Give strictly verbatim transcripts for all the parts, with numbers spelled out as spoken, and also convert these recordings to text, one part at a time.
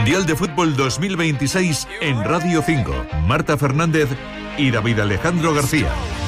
Mundial de Fútbol dos mil veintiséis en Radio cinco. Marta Fernández y David Alejandro García.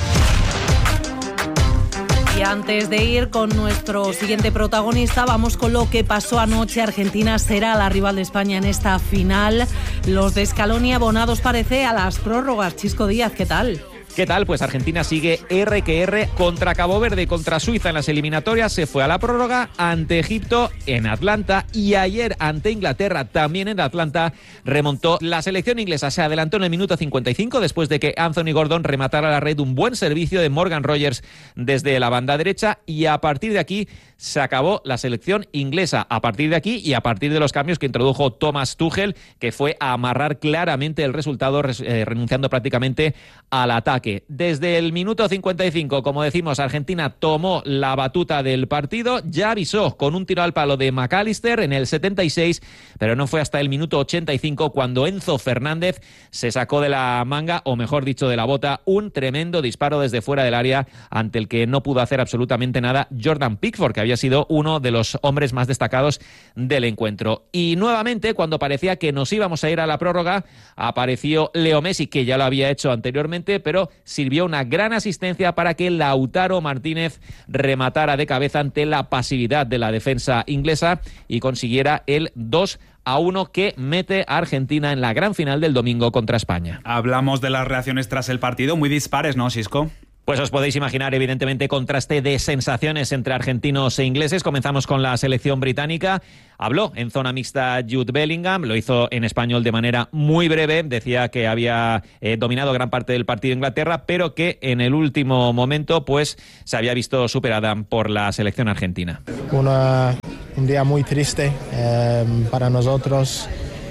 Y antes de ir con nuestro siguiente protagonista, vamos con lo que pasó anoche. Argentina será la rival de España en esta final. Los de Scaloni abonados, parece, a las prórrogas. Chisco Díaz, ¿qué tal? ¿Qué tal? Pues Argentina sigue R que R contra Cabo Verde, contra Suiza en las eliminatorias. Se fue a la prórroga ante Egipto en Atlanta y ayer ante Inglaterra también en Atlanta remontó la selección inglesa. Se adelantó en el minuto cincuenta y cinco después de que Anthony Gordon rematara la red, un buen servicio de Morgan Rogers desde la banda derecha, y a partir de aquí se acabó la selección inglesa. A partir de aquí y a partir de los cambios que introdujo Thomas Tuchel, que fue a amarrar claramente el resultado, eh, renunciando prácticamente al ataque. Desde el minuto cincuenta y cinco, como decimos, Argentina tomó la batuta del partido, ya avisó con un tiro al palo de McAllister en el setenta y seis, pero no fue hasta el minuto ochenta y cinco cuando Enzo Fernández se sacó de la manga, o mejor dicho, de la bota, un tremendo disparo desde fuera del área ante el que no pudo hacer absolutamente nada Jordan Pickford, que había sido uno de los hombres más destacados del encuentro. Y nuevamente, cuando parecía que nos íbamos a ir a la prórroga, apareció Leo Messi, que ya lo había hecho anteriormente, pero sirvió una gran asistencia para que Lautaro Martínez rematara de cabeza ante la pasividad de la defensa inglesa y consiguiera el dos a uno que mete a Argentina en la gran final del domingo contra España. Hablamos de las reacciones tras el partido, muy dispares, ¿no, Xisco? Pues os podéis imaginar, evidentemente, contraste de sensaciones entre argentinos e ingleses. Comenzamos con la selección británica. Habló en zona mixta Jude Bellingham, lo hizo en español de manera muy breve. Decía que había eh, dominado gran parte del partido Inglaterra, pero que en el último momento pues se había visto superada por la selección argentina. Una, un día muy triste eh, para nosotros.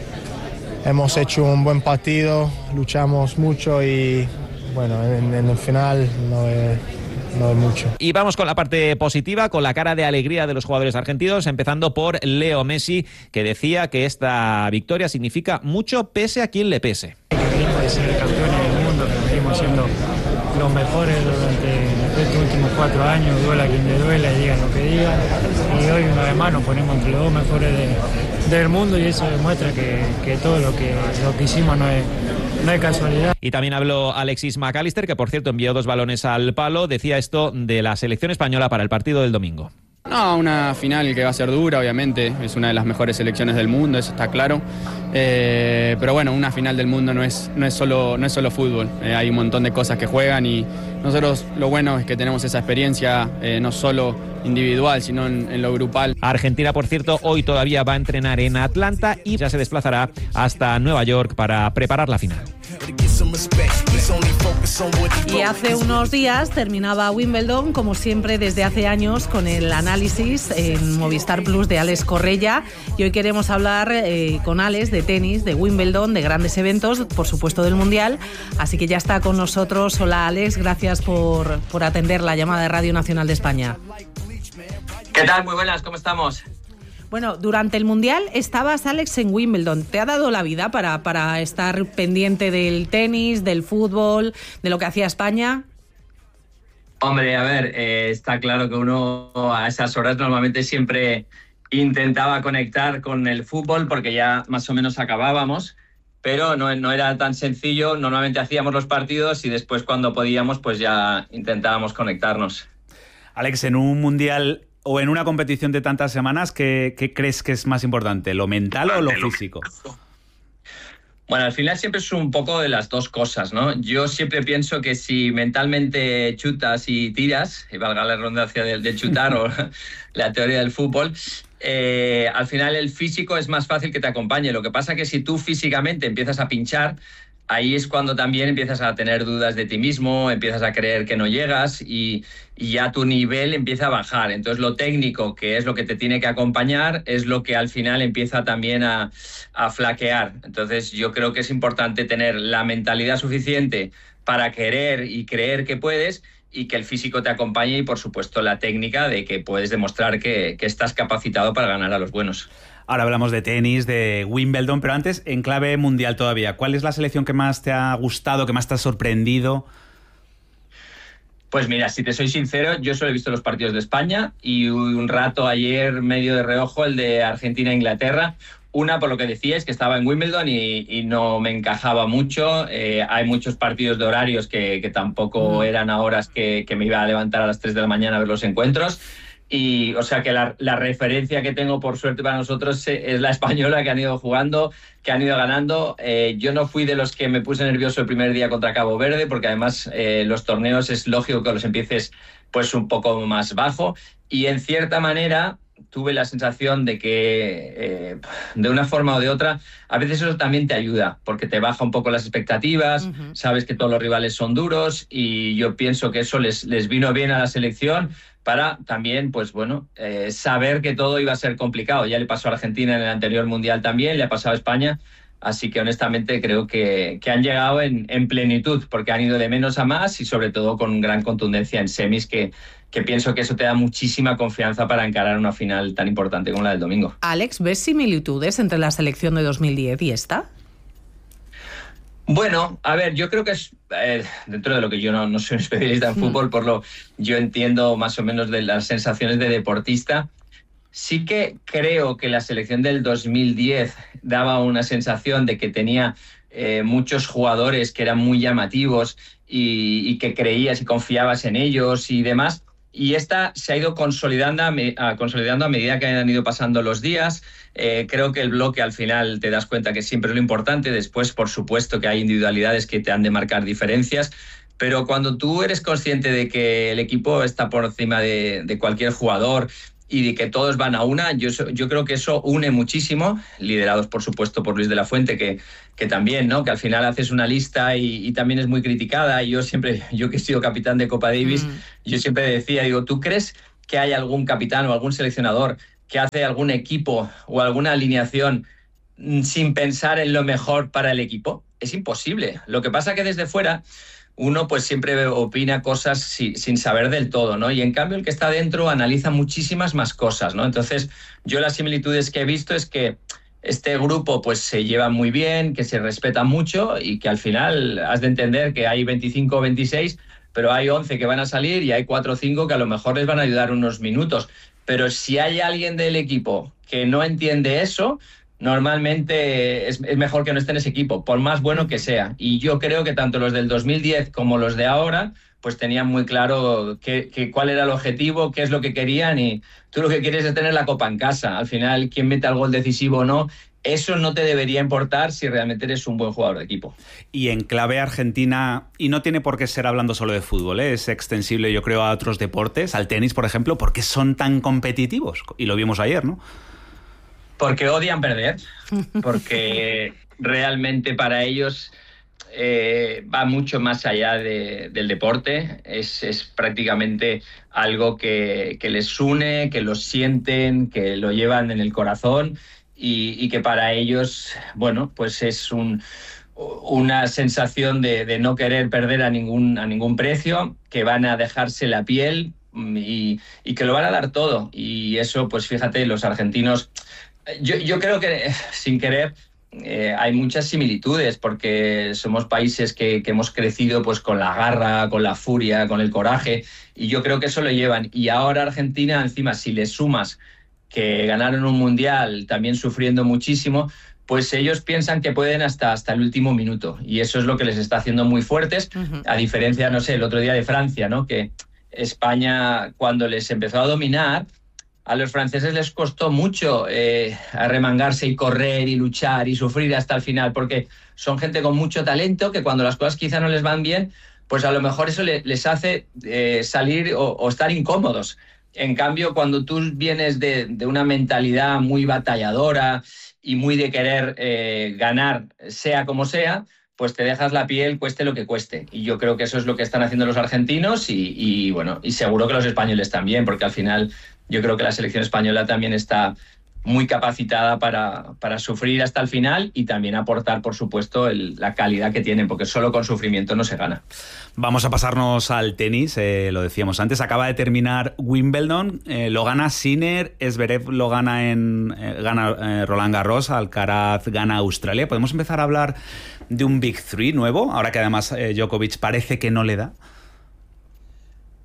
Hemos hecho un buen partido, luchamos mucho y... Bueno, en, en el final no es, no es mucho. Y vamos con la parte positiva, con la cara de alegría de los jugadores argentinos, empezando por Leo Messi, que decía que esta victoria significa mucho pese a quien le pese. Venimos de ser campeones del mundo, que venimos siendo los mejores durante estos últimos cuatro años, duela quien le duela y digan lo que digan. Y hoy una vez más nos ponemos entre los dos mejores de, del mundo, y eso demuestra que, que todo lo que, lo que hicimos no es... No hay casualidad. Y también habló Alexis McAllister, que por cierto envió dos balones al palo. Decía esto de la selección española para el partido del domingo. No, una final que va a ser dura, obviamente. Es una de las mejores selecciones del mundo, eso está claro. Eh, pero bueno, una final del mundo no es, no es, solo, no es solo fútbol. Eh, hay un montón de cosas que juegan y nosotros lo bueno es que tenemos esa experiencia, eh, no solo individual, sino en, en lo grupal. Argentina, por cierto, hoy todavía va a entrenar en Atlanta y ya se desplazará hasta Nueva York para preparar la final. Y hace unos días terminaba Wimbledon, como siempre desde hace años, con el análisis en Movistar Plus de Alex Correia. Y hoy queremos hablar eh, con Alex de tenis, de Wimbledon, de grandes eventos, por supuesto del Mundial. Así que ya está con nosotros. Hola Alex, gracias por, por atender la llamada de Radio Nacional de España. ¿Qué tal? Muy buenas, ¿cómo estamos? Bueno, durante el Mundial estabas, Alex, en Wimbledon. ¿Te ha dado la vida para, para estar pendiente del tenis, del fútbol, de lo que hacía España? Hombre, a ver, eh, está claro que uno a esas horas normalmente siempre intentaba conectar con el fútbol porque ya más o menos acabábamos, pero no, no era tan sencillo. Normalmente hacíamos los partidos y después cuando podíamos pues ya intentábamos conectarnos. Alex, en un Mundial... o en una competición de tantas semanas, ¿qué, qué crees que es más importante? ¿Lo mental o lo físico? Bueno, al final siempre es un poco de las dos cosas, ¿no? Yo siempre pienso que si mentalmente chutas y tiras, y valga la redundancia de, de chutar o la teoría del fútbol, eh, al final el físico es más fácil que te acompañe. Lo que pasa es que si tú físicamente empiezas a pinchar, ahí es cuando también empiezas a tener dudas de ti mismo, empiezas a creer que no llegas y, y ya tu nivel empieza a bajar. Entonces lo técnico, que es lo que te tiene que acompañar, es lo que al final empieza también a, a flaquear. Entonces yo creo que es importante tener la mentalidad suficiente para querer y creer que puedes y que el físico te acompañe y por supuesto la técnica de que puedes demostrar que, que estás capacitado para ganar a los buenos. Ahora hablamos de tenis, de Wimbledon, pero antes, en clave mundial todavía, ¿cuál es la selección que más te ha gustado, que más te ha sorprendido? Pues mira, si te soy sincero, yo solo he visto los partidos de España y un rato ayer medio de reojo el de Argentina-Inglaterra, Una, por lo que decíais, que estaba en Wimbledon y, y no me encajaba mucho. Eh, hay muchos partidos de horarios que, que tampoco eran a horas que, que me iba a levantar a las tres de la mañana a ver los encuentros. Y, o sea, que la, la referencia que tengo, por suerte para nosotros, es la española, que han ido jugando, que han ido ganando. Eh, yo no fui de los que me puse nervioso el primer día contra Cabo Verde, porque además eh, los torneos es lógico que los empieces pues un poco más bajo. Y en cierta manera tuve la sensación de que eh, de una forma o de otra, a veces eso también te ayuda, porque te baja un poco las expectativas, uh-huh. Sabes que todos los rivales son duros y yo pienso que eso les, les vino bien a la selección para también, pues bueno, eh, saber que todo iba a ser complicado. Ya le pasó a Argentina en el anterior Mundial también, le ha pasado a España, así que honestamente creo que, que han llegado en, en plenitud, porque han ido de menos a más y sobre todo con gran contundencia en semis, que, que pienso que eso te da muchísima confianza para encarar una final tan importante como la del domingo. Alex, ¿ves similitudes entre la selección de dos mil diez y esta? Bueno, a ver, yo creo que es, eh, dentro de lo que yo no, no soy un especialista en fútbol, por lo yo entiendo más o menos de las sensaciones de deportista, sí que creo que la selección del dos mil diez daba una sensación de que tenía eh, muchos jugadores que eran muy llamativos y, y que creías y confiabas en ellos y demás. Y esta se ha ido consolidando a, me, a, consolidando a medida que han ido pasando los días. Eh, creo que el bloque al final te das cuenta que siempre es lo importante. Después, por supuesto, que hay individualidades que te han de marcar diferencias. Pero cuando tú eres consciente de que el equipo está por encima de, de cualquier jugador y de que todos van a una, yo, yo creo que eso une muchísimo, liderados por supuesto por Luis de la Fuente, que, que también, ¿no? Que al final haces una lista y, y también es muy criticada. Y yo siempre, yo que he sido capitán de Copa Davis, mm. yo siempre decía, digo, ¿tú crees que hay algún capitán o algún seleccionador que hace algún equipo o alguna alineación sin pensar en lo mejor para el equipo? Es imposible. Lo que pasa que desde fuera uno pues siempre opina cosas si, sin saber del todo, ¿no? Y en cambio el que está dentro analiza muchísimas más cosas, ¿no? Entonces yo las similitudes que he visto es que este grupo pues se lleva muy bien, que se respeta mucho y que al final has de entender que hay veinticinco o veintiséis, pero hay once que van a salir y hay cuatro o cinco que a lo mejor les van a ayudar unos minutos. Pero si hay alguien del equipo que no entiende eso, normalmente es, es mejor que no esté en ese equipo, por más bueno que sea. Y yo creo que tanto los del dos mil diez como los de ahora, pues tenían muy claro que, que cuál era el objetivo, qué es lo que querían, y tú lo que quieres es tener la copa en casa. Al final, quién mete el gol decisivo o no, eso no te debería importar si realmente eres un buen jugador de equipo. Y en clave argentina, y no tiene por qué ser hablando solo de fútbol, ¿eh? Es extensible yo creo a otros deportes, al tenis por ejemplo, ¿por qué son tan competitivos? Y lo vimos ayer, ¿no? Porque odian perder, porque realmente para ellos eh, va mucho más allá de, del deporte, es, es prácticamente algo que, que les une, que lo sienten, que lo llevan en el corazón y, y que para ellos, bueno, pues es un, una sensación de, de no querer perder a ningún, a ningún precio, que van a dejarse la piel y, y que lo van a dar todo. Y eso, pues fíjate, los argentinos... Yo, yo creo que, sin querer, eh, hay muchas similitudes porque somos países que, que hemos crecido pues, con la garra, con la furia, con el coraje, y yo creo que eso lo llevan. Y ahora Argentina, encima, si le sumas que ganaron un mundial también sufriendo muchísimo, pues ellos piensan que pueden hasta, hasta el último minuto. Y eso es lo que les está haciendo muy fuertes, uh-huh. A diferencia, no sé, el otro día de Francia, ¿no? Que España, cuando les empezó a dominar, a los franceses les costó mucho eh, arremangarse y correr y luchar y sufrir hasta el final, porque son gente con mucho talento que cuando las cosas quizá no les van bien, pues a lo mejor eso le, les hace eh, salir o, o estar incómodos. En cambio, cuando tú vienes de, de una mentalidad muy batalladora y muy de querer eh, ganar, sea como sea, pues te dejas la piel, cueste lo que cueste. Y yo creo que eso es lo que están haciendo los argentinos y, y bueno, y seguro que los españoles también, porque al final yo creo que la selección española también está muy capacitada para, para sufrir hasta el final y también aportar, por supuesto, el, la calidad que tienen, porque solo con sufrimiento no se gana. Vamos a pasarnos al tenis, eh, lo decíamos antes, acaba de terminar Wimbledon, eh, lo gana Sinner, Zverev lo gana en eh, gana eh, Roland Garros, Alcaraz gana Australia. ¿Podemos empezar a hablar de un Big Three nuevo, ahora que además eh, Djokovic parece que no le da?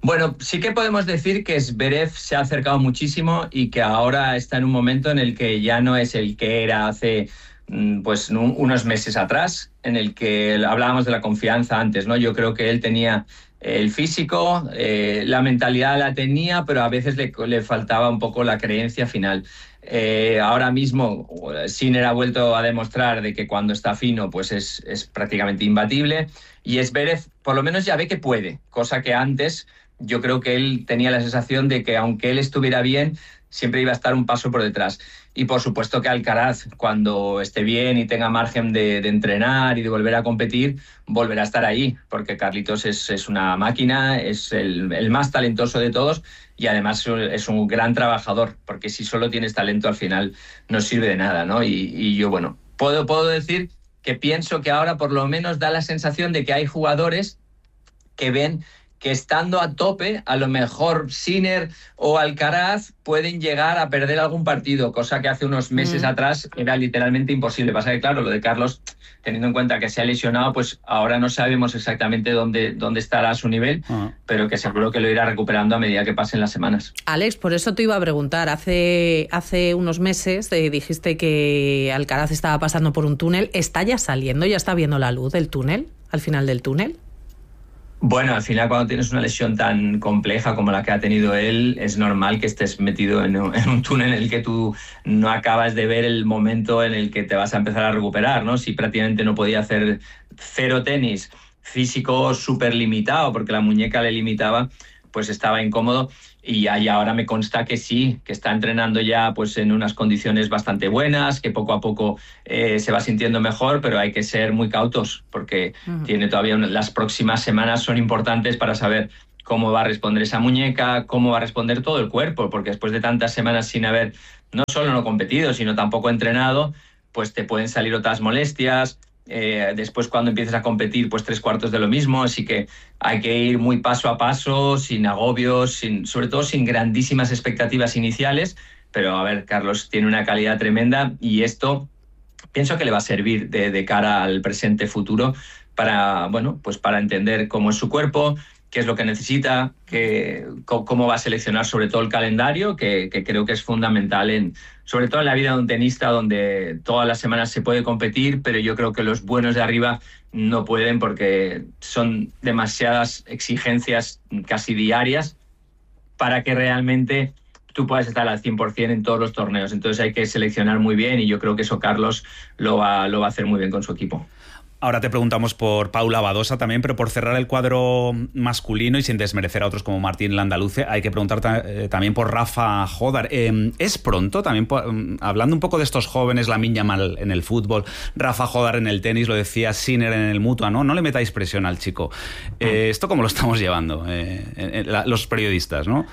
Bueno, sí que podemos decir que Zverev se ha acercado muchísimo y que ahora está en un momento en el que ya no es el que era hace pues unos meses atrás, en el que hablábamos de la confianza antes, ¿no? Yo creo que él tenía el físico, eh, la mentalidad la tenía, pero a veces le, le faltaba un poco la creencia final. Eh, ahora mismo Sinner ha vuelto a demostrar de que cuando está fino pues es, es prácticamente imbatible, y Zverev por lo menos ya ve que puede, cosa que antes yo creo que él tenía la sensación de que aunque él estuviera bien, siempre iba a estar un paso por detrás. Y por supuesto que Alcaraz, cuando esté bien y tenga margen de, de entrenar y de volver a competir, volverá a estar ahí, porque Carlitos es, es una máquina, es el, el más talentoso de todos y además es un gran trabajador, porque si solo tienes talento al final no sirve de nada, ¿no? Y, y yo, bueno, puedo, puedo decir que pienso que ahora por lo menos da la sensación de que hay jugadores que ven que estando a tope, a lo mejor Sinner o Alcaraz pueden llegar a perder algún partido, cosa que hace unos meses mm. atrás era literalmente imposible. Pasa que, claro, lo de Carlos, teniendo en cuenta que se ha lesionado, pues ahora no sabemos exactamente dónde, dónde estará a su nivel, uh-huh. pero que seguro que lo irá recuperando a medida que pasen las semanas. Alex, por eso te iba a preguntar, hace, hace unos meses eh, dijiste que Alcaraz estaba pasando por un túnel, ¿está ya saliendo, ya está viendo la luz del túnel, al final del túnel? Bueno, al final cuando tienes una lesión tan compleja como la que ha tenido él, es normal que estés metido en un, en un túnel en el que tú no acabas de ver el momento en el que te vas a empezar a recuperar, ¿no? Si prácticamente no podía hacer cero tenis, físico súper limitado porque la muñeca le limitaba, pues estaba incómodo, y ahí ahora me consta que sí, que está entrenando ya pues en unas condiciones bastante buenas, que poco a poco eh, se va sintiendo mejor, pero hay que ser muy cautos porque uh-huh. tiene todavía una, las próximas semanas son importantes para saber cómo va a responder esa muñeca, cómo va a responder todo el cuerpo, porque después de tantas semanas sin haber no solo no competido, sino tampoco entrenado, pues te pueden salir otras molestias. Eh, después cuando empieces a competir pues tres cuartos de lo mismo, así que hay que ir muy paso a paso, sin agobios, sin, sobre todo sin grandísimas expectativas iniciales, pero a ver, Carlos tiene una calidad tremenda y esto pienso que le va a servir de, de cara al presente futuro para, bueno, pues para entender cómo es su cuerpo, qué es lo que necesita, qué, cómo va a seleccionar sobre todo el calendario, que, que creo que es fundamental, en, sobre todo en la vida de un tenista donde todas las semanas se puede competir, pero yo creo que los buenos de arriba no pueden porque son demasiadas exigencias casi diarias para que realmente tú puedas estar al cien por ciento en todos los torneos. Entonces hay que seleccionar muy bien y yo creo que eso Carlos lo va, lo va a hacer muy bien con su equipo. Ahora te preguntamos por Paula Badosa también, pero por cerrar el cuadro masculino y sin desmerecer a otros como Martín Landaluce, hay que preguntar eh, también por Rafa Jódar. Eh, ¿Es pronto también, por, um, hablando un poco de estos jóvenes, Lamine Yamal en el fútbol, Rafa Jódar en el tenis, lo decía Sinner en el Mutua, ¿no? No le metáis presión al chico. Eh, ¿Esto cómo lo estamos llevando eh, eh, la, los periodistas, no?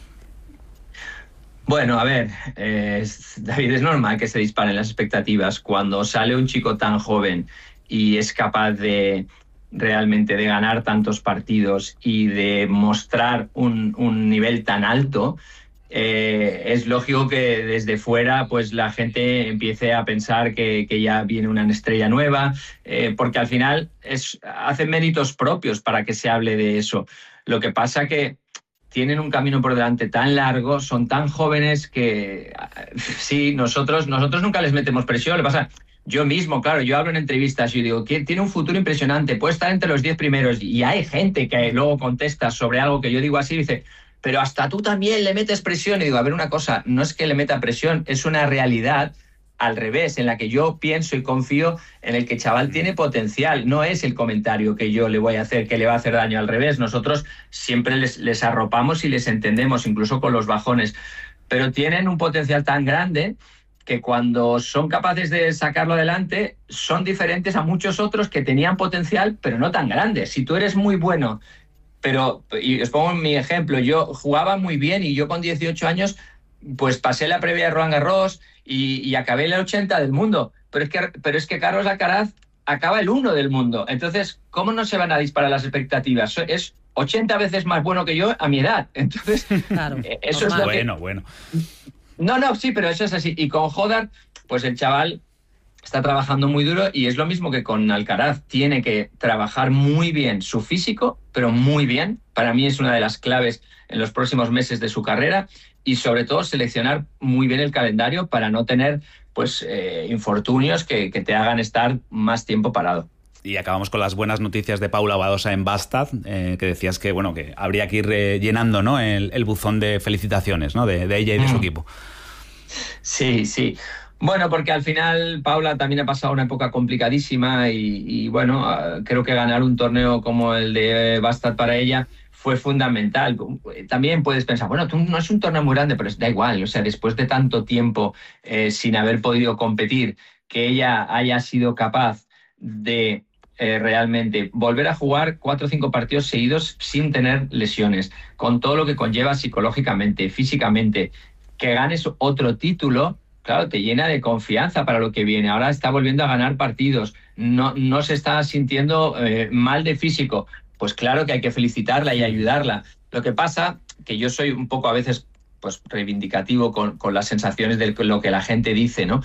Bueno, a ver, eh, David, es normal que se disparen las expectativas cuando sale un chico tan joven y es capaz de realmente de ganar tantos partidos y de mostrar un, un nivel tan alto. Eh, es lógico que desde fuera pues la gente empiece a pensar que, que ya viene una estrella nueva, eh, porque al final es, hacen méritos propios para que se hable de eso. Lo que pasa que tienen un camino por delante tan largo, son tan jóvenes que sí, nosotros, nosotros nunca les metemos presión. Lo que pasa, yo mismo, claro, yo hablo en entrevistas y digo que tiene un futuro impresionante, puede estar entre los diez primeros, y hay gente que luego contesta sobre algo que yo digo así y dice, pero hasta tú también le metes presión. Y digo, a ver, una cosa, no es que le meta presión, es una realidad al revés, en la que yo pienso y confío en el que el chaval tiene potencial. No es el comentario que yo le voy a hacer que le va a hacer daño, al revés. Nosotros siempre les, les arropamos y les entendemos, incluso con los bajones. Pero tienen un potencial tan grande que cuando son capaces de sacarlo adelante, son diferentes a muchos otros que tenían potencial, pero no tan grande. Si tú eres muy bueno, pero, y os pongo mi ejemplo, yo jugaba muy bien y yo con dieciocho años, pues pasé la previa de Roland Garros y, y acabé en el ochenta del mundo. Pero es que, pero es que Carlos Alcaraz acaba el uno del mundo. Entonces, ¿cómo no se van a disparar las expectativas? Es ochenta veces más bueno que yo a mi edad. Entonces, claro, eso es lo bueno, que... bueno. No, no, sí, pero eso es así. Y con Jódar, pues el chaval está trabajando muy duro y es lo mismo que con Alcaraz. Tiene que trabajar muy bien su físico, pero muy bien. Para mí es una de las claves en los próximos meses de su carrera y sobre todo seleccionar muy bien el calendario para no tener pues eh, infortunios que, que te hagan estar más tiempo parado. Y acabamos con las buenas noticias de Paula Badosa en Bastad, eh, que decías que bueno que habría que ir eh, llenando, ¿no?, el, el buzón de felicitaciones, ¿no?, de, de ella y de mm. su equipo. Sí, sí. Bueno, porque al final Paula también ha pasado una época complicadísima y, y bueno, creo que ganar un torneo como el de Bastad para ella fue fundamental. También puedes pensar, bueno, tú no es un torneo muy grande, pero da igual. O sea, después de tanto tiempo eh, sin haber podido competir, que ella haya sido capaz de eh, realmente volver a jugar cuatro o cinco partidos seguidos sin tener lesiones, con todo lo que conlleva psicológicamente, físicamente, que ganes otro título, claro, te llena de confianza para lo que viene. Ahora está volviendo a ganar partidos, no, no se está sintiendo eh, mal de físico. Pues claro que hay que felicitarla y ayudarla. Lo que pasa que yo soy un poco a veces pues reivindicativo con, con las sensaciones de lo que la gente dice, ¿no?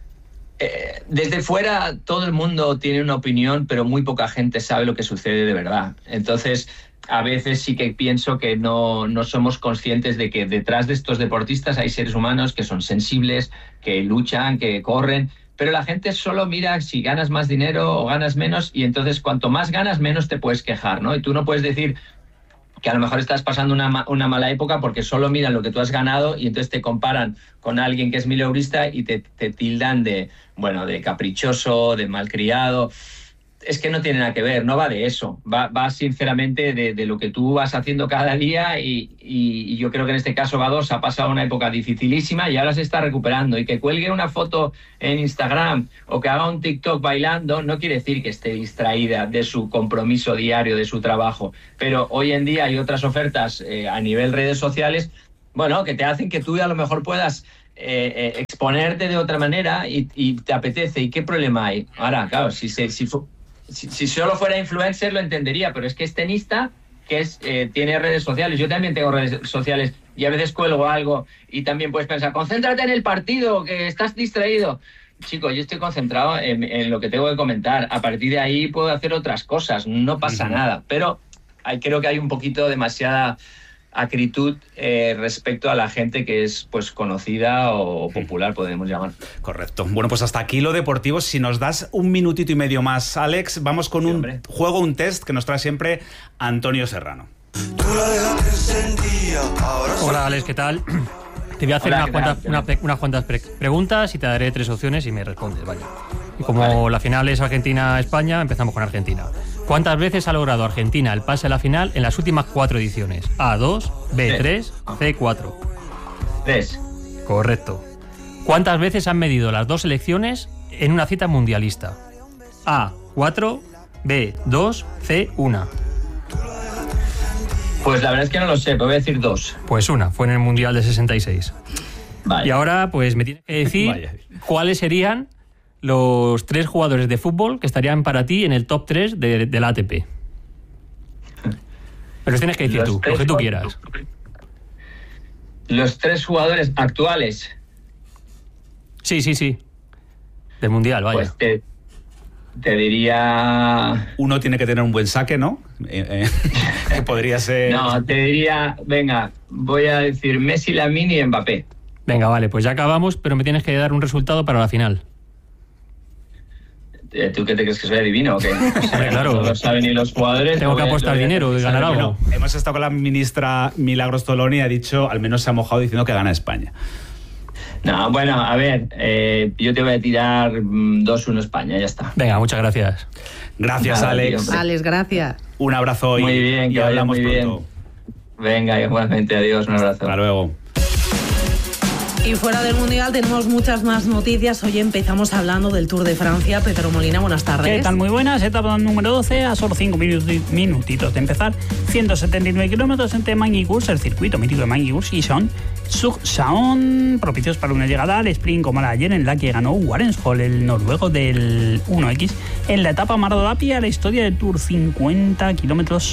Eh, desde fuera todo el mundo tiene una opinión, pero muy poca gente sabe lo que sucede de verdad. Entonces, a veces sí que pienso que no, no somos conscientes de que detrás de estos deportistas hay seres humanos que son sensibles, que luchan, que corren, pero la gente solo mira si ganas más dinero o ganas menos, y entonces cuanto más ganas, menos te puedes quejar, ¿no? Y tú no puedes decir que a lo mejor estás pasando una, una mala época porque solo miran lo que tú has ganado y entonces te comparan con alguien que es mileurista y te, te tildan de, bueno, de caprichoso, de malcriado. Es que no tiene nada que ver, no va de eso, va, va sinceramente de, de lo que tú vas haciendo cada día y, y, y yo creo que en este caso Badosa ha pasado una época dificilísima y ahora se está recuperando, y que cuelgue una foto en Instagram o que haga un TikTok bailando no quiere decir que esté distraída de su compromiso diario, de su trabajo, pero hoy en día hay otras ofertas eh, a nivel redes sociales, bueno, que te hacen que tú a lo mejor puedas Eh, eh, exponerte de otra manera y, y te apetece. ¿Y qué problema hay? Ahora, claro, si, se, si, si, si solo fuera influencer lo entendería, pero es que es tenista que es, eh, tiene redes sociales. Yo también tengo redes sociales y a veces cuelgo algo y también puedes pensar, concéntrate en el partido, que estás distraído. Chico, yo estoy concentrado en, en lo que tengo que comentar. A partir de ahí puedo hacer otras cosas, no pasa uh-huh. nada. Pero hay, creo que hay un poquito demasiada acritud eh, respecto a la gente que es pues conocida o popular, podemos llamar. Correcto. Bueno, pues hasta aquí lo deportivo. Si nos das un minutito y medio más, Alex, vamos con sí, un hombre. juego, un test que nos trae siempre Antonio Serrano. Hola, Alex, ¿qué tal? Te voy a hacer Hola, unas, cuantas, una, unas cuantas pre preguntas y te daré tres opciones y me respondes, vaya. Y como vale. la final es Argentina-España, empezamos con Argentina. ¿Cuántas veces ha logrado Argentina el pase a la final en las últimas cuatro ediciones? A, dos, B, tres, C, cuatro. tres. Correcto. ¿Cuántas veces han medido las dos selecciones en una cita mundialista? A, cuatro, B, dos, C, una. Pues la verdad es que no lo sé, pero voy a decir dos. Pues una, fue en el Mundial de sesenta y seis. Vale. Y ahora pues me tienes que decir Vaya. cuáles serían los tres jugadores de fútbol que estarían para ti en el top tres de, de la A T P. Pero los tienes que decir los tú, lo que tú quieras. Los tres jugadores actuales. Sí, sí, sí. Del Mundial, vaya. Pues te, te diría... Uno tiene que tener un buen saque, ¿no? Eh, eh, podría ser... No, te diría, venga, voy a decir Messi, Lamine y Mbappé. Venga, vale, pues ya acabamos, pero me tienes que dar un resultado para la final. ¿Tú qué te crees que soy adivino o qué? O sea, claro. No lo saben ni los jugadores. Tengo que apostar dinero de ganar algo. Bueno, hemos estado con la ministra Milagros Tolón y ha dicho, al menos se ha mojado diciendo que gana España. No, bueno, a ver, eh, yo te voy a tirar dos uno España, ya está. Venga, muchas gracias. Gracias, Nada, Alex. Tío, Alex, gracias. Un abrazo y, muy bien, y hablamos muy pronto. Bien. Venga, igualmente, adiós, un abrazo. Hasta luego. Y fuera del Mundial tenemos muchas más noticias. Hoy empezamos hablando del Tour de Francia. Pedro Molina, buenas tardes. ¿Qué tal? Muy buenas. Etapa número doce, a solo cinco minutitos de empezar. ciento setenta y nueve kilómetros entre Magny-Cours, el circuito mítico de Magny-Cours, y Son propicios para una llegada al sprint como la de ayer, en la que ganó Warrenshol, el noruego del uno equis. En la etapa Mardodapia, la historia del Tour, cincuenta kilómetros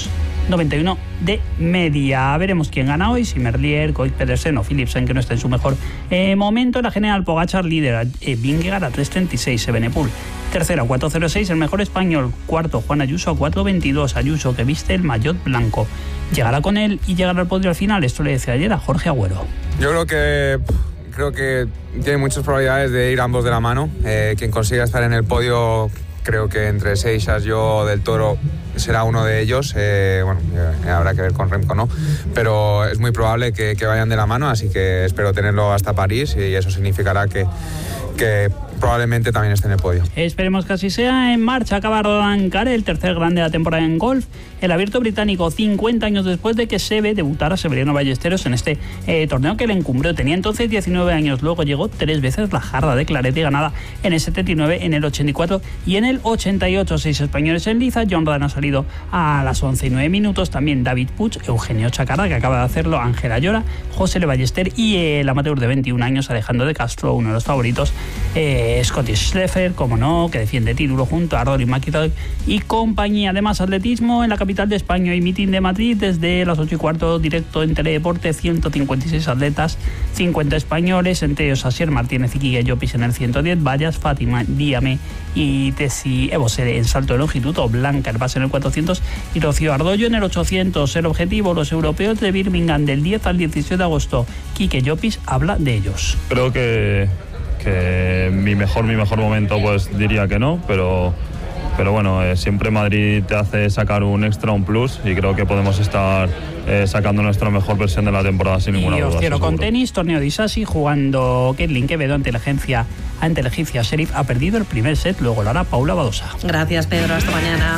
noventa y uno de media. Veremos quién gana hoy, si Merlier, Koik Pedersen o Philipsen, que no está en su mejor eh, momento. La general Pogačar líder, eh, Vingegaard a tres treinta y seis, Evenepoel tercero a cuatro cero seis, el mejor español. Cuarto, Juan Ayuso a cuatro veintidós. Ayuso, que viste el maillot blanco. Llegará con él y llegará al podio al final. Esto le decía ayer a Jorge Agüero. Yo creo que creo que tiene muchas probabilidades de ir ambos de la mano. Eh, quien consiga estar en el podio, creo que entre Seixas, yo, Del Toro, será uno de ellos. Eh, bueno, eh, habrá que ver con Remco, ¿no? Pero es muy probable que, que vayan de la mano, así que espero tenerlo hasta París y eso significará que, que probablemente también esté en el podio. Esperemos que así sea. En marcha acaba Roland Garros, el tercer grande de la temporada en golf. El abierto británico, cincuenta años después de que Seve debutara Severiano Ballesteros en este eh, torneo que le encumbró. Tenía entonces diecinueve años, luego llegó tres veces la jarra de Claret y ganada en el setenta y nueve, en el ochenta y cuatro y en el ochenta y ocho. Seis españoles en liza. John Ram ha salido a las once y nueve minutos. También David Puig, Eugenio Chacarra, que acaba de hacerlo, Ángela Llora, José Le Ballester y eh, el amateur de veintiún años, Alejandro de Castro, uno de los favoritos, eh, Scottish Scheffler, como no, que defiende título junto a Rory McIlroy y compañía. Además, atletismo en la capital de España y Meeting de Madrid desde las ocho y cuarto, directo en Teledeporte. Ciento cincuenta y seis atletas, cincuenta españoles, entre ellos Asier Martínez y Quique Llopis en el ciento diez, Vallas, Fátima Díame y Tessie Ebosere en salto de longitud, o Blanca el base en el cuatrocientos y Rocío Ardollo en el ochocientos. El objetivo, los europeos de Birmingham del diez al diecisiete de agosto. Quique Llopis habla de ellos. Creo que que mi mejor mi mejor momento pues diría que no, pero pero bueno, eh, siempre Madrid te hace sacar un extra, un plus, y creo que podemos estar eh, sacando nuestra mejor versión de la temporada sin ninguna duda. Y os quiero con tenis, torneo de Isasi, jugando Caitlin Quevedo ante la agencia ante el Egipcia Sheriff. Ha perdido el primer set, luego lo hará Paula Badosa. Gracias, Pedro, hasta mañana.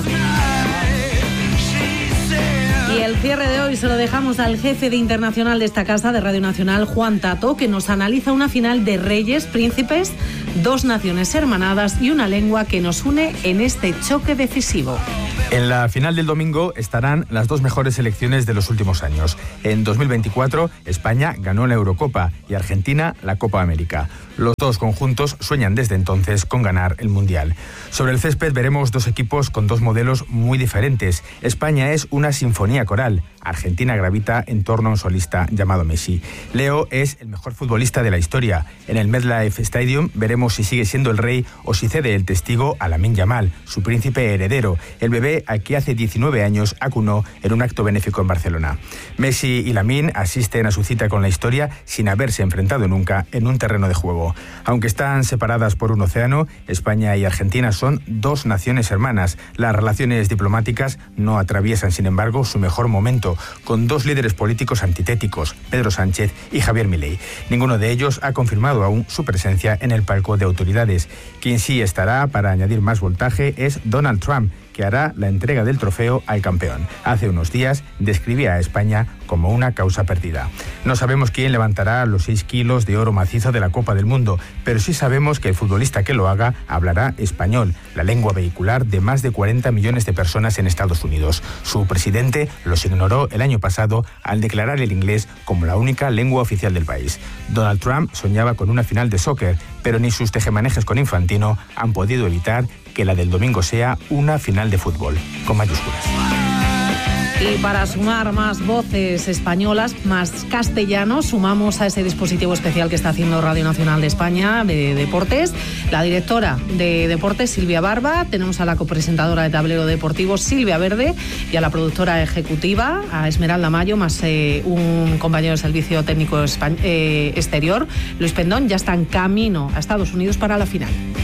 Y el cierre de hoy se lo dejamos al jefe de internacional de esta casa de Radio Nacional, Juan Tato, que nos analiza una final de reyes, príncipes, dos naciones hermanadas y una lengua que nos une en este choque decisivo. En la final del domingo estarán las dos mejores selecciones de los últimos años. En dos mil veinticuatro, España ganó la Eurocopa y Argentina la Copa América. Los dos conjuntos sueñan desde entonces con ganar el Mundial. Sobre el césped veremos dos equipos con dos modelos muy diferentes. España es una sinfonía coral. Argentina gravita en torno a un solista llamado Messi. Leo es el mejor futbolista de la historia. En el MetLife Stadium veremos si sigue siendo el rey o si cede el testigo a Lamine Yamal, su príncipe heredero, el bebé al que hace diecinueve años acunó en un acto benéfico en Barcelona. Messi y Lamine asisten a su cita con la historia sin haberse enfrentado nunca en un terreno de juego. Aunque están separadas por un océano, España y Argentina son dos naciones hermanas. Las relaciones diplomáticas no atraviesan, sin embargo, su mejor momento, con dos líderes políticos antitéticos, Pedro Sánchez y Javier Milei. Ninguno de ellos ha confirmado aún su presencia en el palco de autoridades. Quien sí estará para añadir más voltaje es Donald Trump, que hará la entrega del trofeo al campeón. Hace unos días describía a España como una causa perdida. No sabemos quién levantará los seis kilos de oro macizo de la Copa del Mundo, pero sí sabemos que el futbolista que lo haga hablará español, la lengua vehicular de más de cuarenta millones de personas en Estados Unidos. Su presidente los ignoró el año pasado al declarar el inglés como la única lengua oficial del país. Donald Trump soñaba con una final de soccer, pero ni sus tejemanejes con Infantino han podido evitar que la del domingo sea una final de fútbol, con mayúsculas. Y para sumar más voces españolas, más castellanos, sumamos a ese dispositivo especial que está haciendo Radio Nacional de España de Deportes, la directora de Deportes, Silvia Barba, tenemos a la copresentadora de Tablero Deportivo, Silvia Verde, y a la productora ejecutiva, a Esmeralda Mayo, más eh, un compañero de servicio técnico espa- eh, exterior, Luis Pendón. Ya está en camino a Estados Unidos para la final.